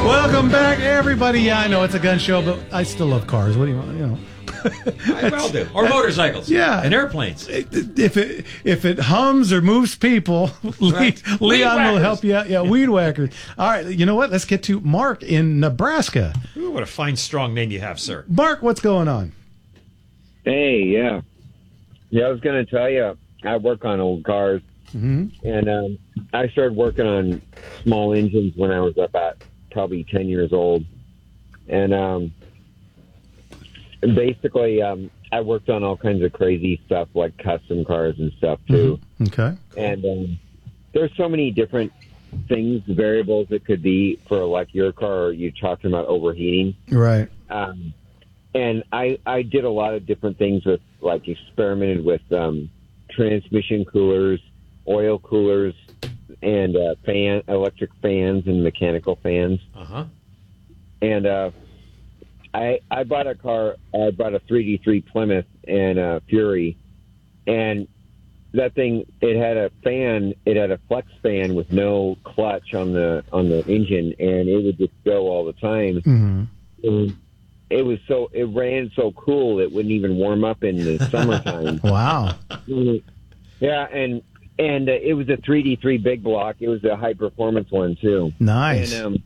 Welcome back, everybody. Yeah, I know it's a gun show, but I still love cars. What do you want? You know. I well do. Or motorcycles. Yeah. And airplanes. If it hums or moves people, Right. Leon will help you out. Yeah, weed whackers. All right, you know what? Let's get to Mark in Nebraska. Ooh, what a fine, strong name you have, sir. Mark, what's going on? Hey, yeah. Yeah, I was going to tell you, I work on old cars, and I started working on small engines when I was about probably 10 years old. And basically, I worked on all kinds of crazy stuff, like custom cars and stuff, too. Okay. And there's so many different things, variables it could be for, like, your car, or you talking about overheating. Right. And I did a lot of different things with, like, experimented with transmission coolers, oil coolers, and electric fans and mechanical fans. Uh-huh. And I bought a car. I bought a 3D3 Plymouth and a Fury, and that thing, it had a fan. It had a flex fan with no clutch on the engine, and it would just go all the time. Mm-hmm. And it ran so cool it wouldn't even warm up in the summertime. Wow. Yeah, and it was a 3D3 big block. It was a high performance one too. Nice. And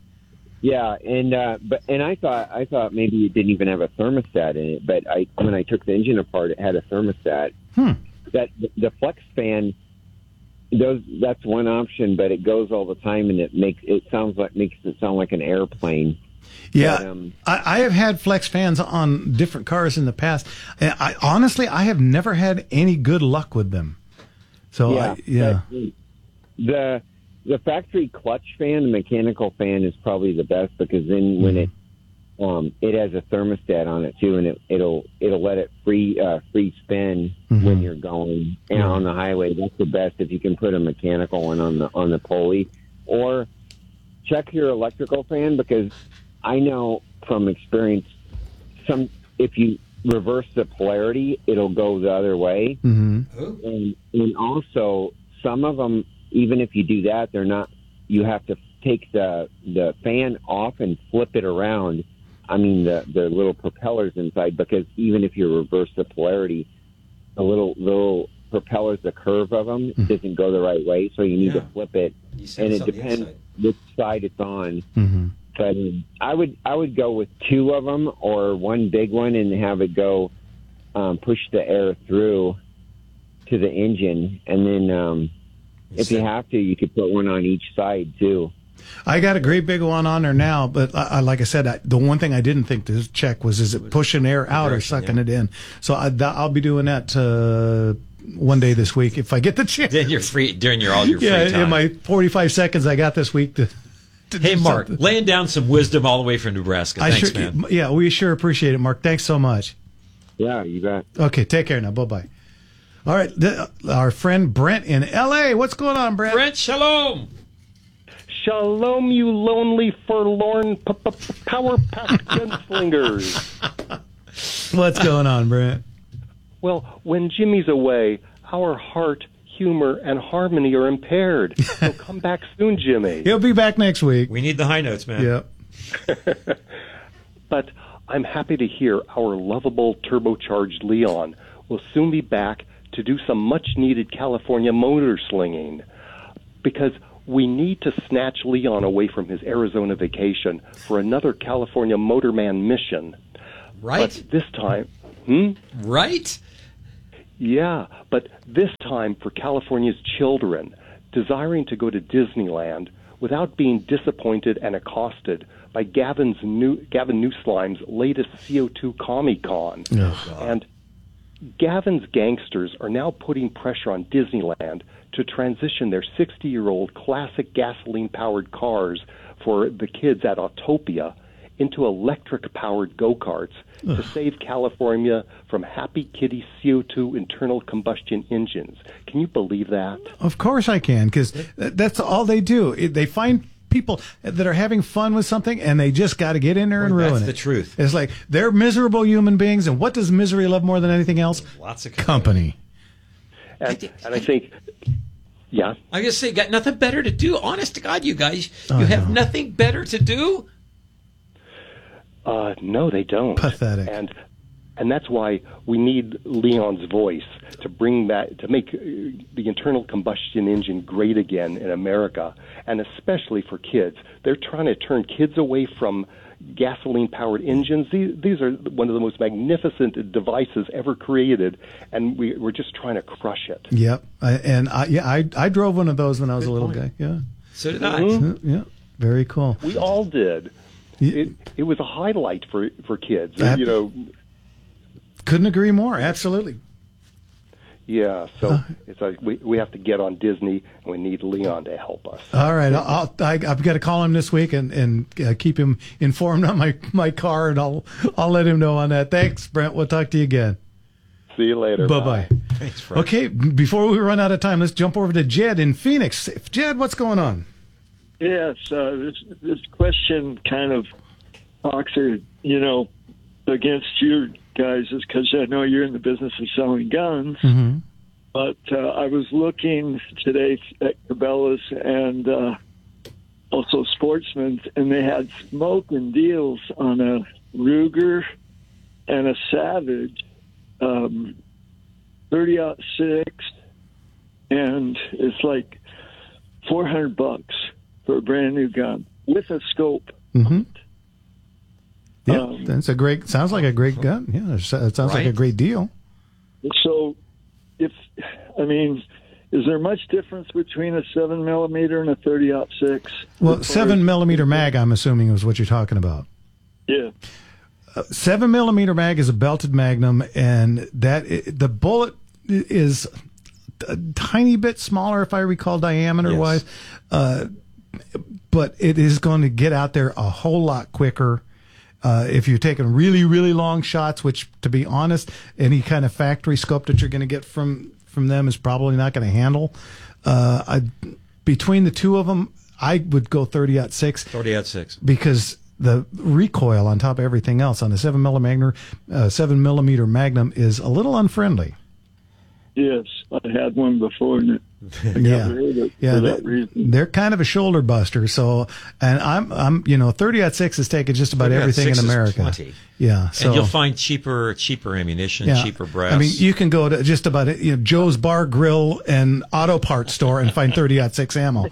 I thought maybe it didn't even have a thermostat in it, but when I took the engine apart, it had a thermostat. That the flex fan, that's one option, but it goes all the time, and makes it sound like an airplane. Yeah, but, I have had flex fans on different cars in the past. And honestly, I have never had any good luck with them. So, the factory clutch fan, the mechanical fan, is probably the best, because then when it has a thermostat on it too, and it'll let it free spin when you're going on the highway. That's the best if you can put a mechanical one on the pulley, or check your electrical fan, because I know from experience, if you reverse the polarity, it'll go the other way. Mm-hmm. And also, some of them, even if you do that, they're not. You have to take the fan off and flip it around. I mean, the little propellers inside, because even if you reverse the polarity, the little propellers, the curve of them doesn't go the right way, so you need to flip it, and it depends which side it's on. Mm-hmm. But I would go with two of them, or one big one, and have it go push the air through to the engine, and then if you have to, you could put one on each side too. I got a great big one on there now, but like I said, the one thing I didn't think to check was, is it pushing air out or sucking it in? So I'll be doing that one day this week if I get the chance. Then you're free during all your free time. In my 45 seconds I got this week to hey, Mark, laying down some wisdom all the way from Nebraska. Thanks, man. Yeah, we sure appreciate it, Mark. Thanks so much. Yeah, you bet. Okay, take care now. Bye-bye. All right, our friend Brent in L.A. What's going on, Brent? Brent, shalom. Shalom, you lonely, forlorn, power-packed gunslingers. What's going on, Brent? Well, when Jimmy's away, our heart, humor, and harmony are impaired. So come back soon, Jimmy. He'll be back next week. We need the high notes, man. Yep. But I'm happy to hear our lovable turbocharged Leon will soon be back to do some much-needed California motor slinging, because we need to snatch Leon away from his Arizona vacation for another California Motorman mission. Right. But this time... Right? Yeah, but this time for California's children, desiring to go to Disneyland without being disappointed and accosted by Gavin Newslime's latest CO2 Comic-Con. Oh, and Gavin's gangsters are now putting pressure on Disneyland to transition their 60-year-old classic gasoline-powered cars for the kids at Autopia into electric-powered go-karts to save California from Happy Kitty CO2 internal combustion engines. Can you believe that? Of course I can, because that's all they do. They find people that are having fun with something, and they just got to get in there and ruin it. That's the truth. It's like they're miserable human beings, and what does misery love more than anything else? Lots of company. And I think... Yeah. I just say, got nothing better to do. Honest to God, you guys, you have nothing better to do. No, they don't. Pathetic. And that's why we need Leon's voice to bring that, to make the internal combustion engine great again in America, and especially for kids. They're trying to turn kids away from gasoline-powered engines. These are one of the most magnificent devices ever created, and we're just trying to crush it. Yep. I drove one of those when I was a little guy. Yeah. So did I. Mm-hmm. Yeah. Very cool. We all did. It was a highlight for kids. Couldn't agree more. Absolutely. Yeah, so it's like we have to get on Disney, and we need Leon to help us. All right, I've got to call him this week and keep him informed on my car, and I'll let him know on that. Thanks, Brent. We'll talk to you again. See you later. Bye-bye. Thanks, Frank. Okay, before we run out of time, let's jump over to Jed in Phoenix. Jed, what's going on? Yes, this question kind of talks, against you guys, is because I know you're in the business of selling guns. Mm-hmm. But I was looking today at Cabela's and also Sportsman's, and they had smoking deals on a Ruger and a Savage, 30-06, and it's like $400 for a brand new gun with a scope. Mm-hmm. Yeah, that's sounds like a great gun. Yeah, it sounds like a great deal. So, is there much difference between a 7mm and a 30-06? Well, 7mm mag, I'm assuming, is what you're talking about. Yeah. 7mm mag is a belted magnum, and the bullet is a tiny bit smaller, if I recall, diameter-wise. Yes. But it is going to get out there a whole lot quicker. If you're taking really, really long shots, which, to be honest, any kind of factory scope that you're going to get from them is probably not going to handle. Between the two of them, I would go 30-06. 30-06. Because the recoil on top of everything else on the 7mm Magnum is a little unfriendly. Yes, I had one before, and I got rid of it for that reason. They're kind of a shoulder buster. So, and I'm 30-06 is taking just about everything in America. Plenty. Yeah, so, and you'll find cheaper ammunition, cheaper brass. I mean, you can go to just about Joe's Bar Grill and Auto Parts store and find 30-06 ammo.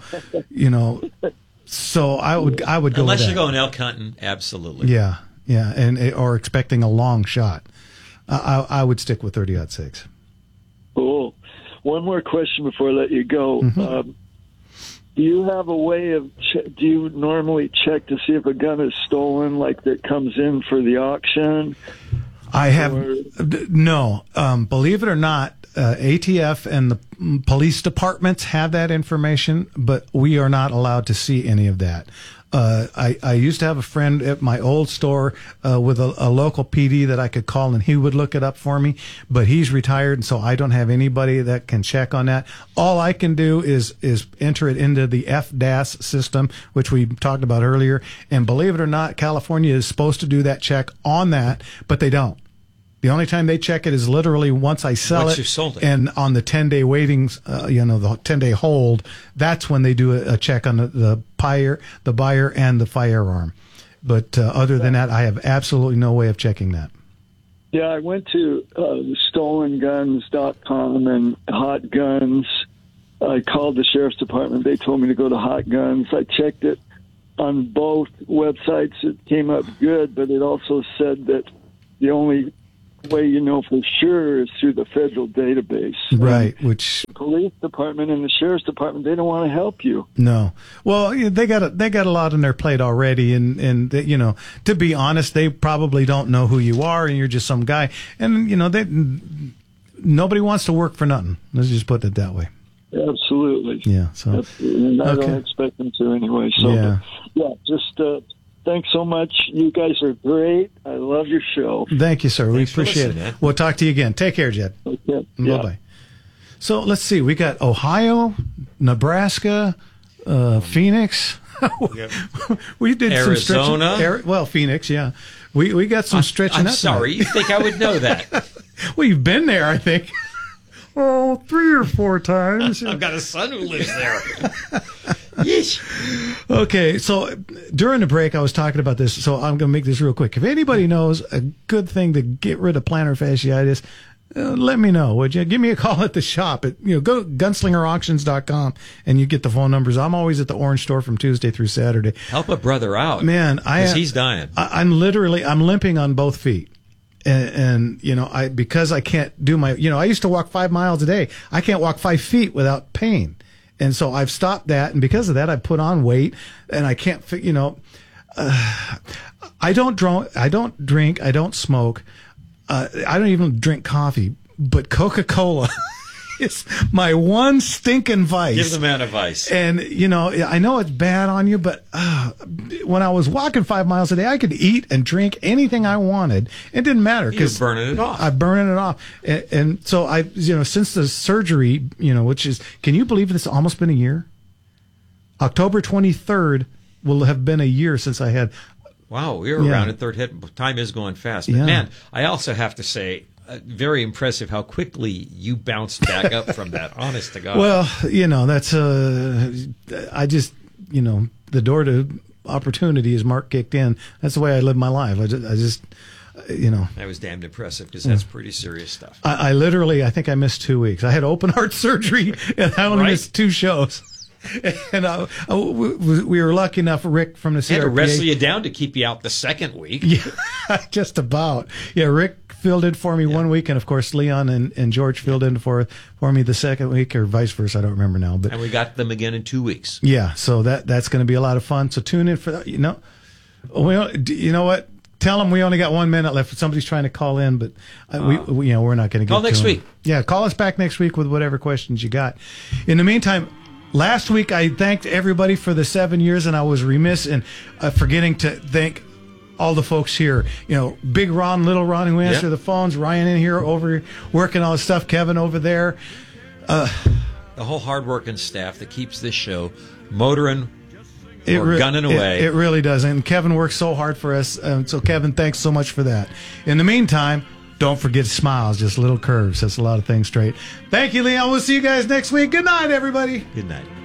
So I would go unless with you're going elk hunting, absolutely. Yeah, or expecting a long shot. I would stick with 30-06. Cool. One more question before I let you go. Mm-hmm. Do you have a way of, do you normally check to see if a gun is stolen, like that comes in for the auction? I have, no. Believe it or not, ATF and the police departments have that information, but we are not allowed to see any of that. I used to have a friend at my old store with a local PD that I could call, and he would look it up for me. But he's retired, and so I don't have anybody that can check on that. All I can do is enter it into the FDAS system, which we talked about earlier. And believe it or not, California is supposed to do that check on that, but they don't. The only time they check it is literally once I sell once it, you've sold it, and on the 10-day waiting, the 10-day hold. That's when they do a check on the buyer, and the firearm. But other than that, I have absolutely no way of checking that. Yeah, I went to stolenguns.com and Hot Guns. I called the sheriff's department. They told me to go to Hot Guns. I checked it on both websites. It came up good, but it also said that the only way you know for sure is through the federal database. Right, which the police department and the sheriff's department, they don't want to help you. No. Well, they got a lot on their plate already, and they, to be honest, they probably don't know who you are, and you're just some guy, and nobody wants to work for nothing. Let's just put it that way. Absolutely. Yeah. So, and I don't expect them to anyway. So, just. Thanks so much. You guys are great. I love your show. Thank you, sir. Thanks we appreciate it. Man. We'll talk to you again. Take care, Jed. Okay. Bye-bye. So let's see. We got Ohio, Nebraska, Phoenix. We did Arizona. some stretching. Phoenix, yeah. We got some stretching. I'm sorry. You think I would know that? Well, you've been there, I think. 3 or 4 times. I've got a son who lives there. Okay, so during the break, I was talking about this, so I'm going to make this real quick. If anybody knows a good thing to get rid of plantar fasciitis, let me know, would you? Give me a call at the shop. Go to gunslingerauctions.com and you get the phone numbers. I'm always at the Orange Store from Tuesday through Saturday. Help a brother out. Man, because he's dying. I'm limping on both feet. And because I can't do I used to walk 5 miles a day. I can't walk 5 feet without pain. And so I've stopped that. And because of that, I put on weight and I can't, I don't drink. I don't smoke. I don't even drink coffee, but Coca-Cola is my one stinking vice. Give the man a vice. And, I know it's bad on you, but when I was walking 5 miles a day, I could eat and drink anything I wanted. It didn't matter. You're burning it off. I'm burning it off. And so since the surgery, which is, can you believe it's almost been a year? October 23rd will have been a year since I had. Wow, we were around at third hit. Time is going fast. But man, I also have to say, very impressive how quickly you bounced back up from that. Honest to God. Well, that's I just the door to opportunity as Mark kicked in. That's the way I live my life. I just That was damned impressive because that's pretty serious stuff. I literally, I think I missed 2 weeks. I had open heart surgery and I only missed 2 shows. And we were lucky enough, Rick from the CRPA. Had to wrestle you down to keep you out the second week. Yeah, just about. Yeah, Rick filled in for me 1 week, and of course Leon and George filled in for me the second week, or vice versa. I don't remember now. But and we got them again in 2 weeks. Yeah, so that's going to be a lot of fun. So tune in for that. You know what? Tell them we only got 1 minute left. Somebody's trying to call in, but we're not going to call next week. Yeah, call us back next week with whatever questions you got. In the meantime. Last week, I thanked everybody for the 7 years, and I was remiss in forgetting to thank all the folks here. Big Ron, Little Ron, who answer the phones, Ryan in here over working all the stuff, Kevin over there. The whole hard-working staff that keeps this show motoring or gunning away. It really does, and Kevin works so hard for us. So, Kevin, thanks so much for that. In the meantime, don't forget smiles, just little curves. That's a lot of things straight. Thank you, Leon. We'll see you guys next week. Good night, everybody. Good night.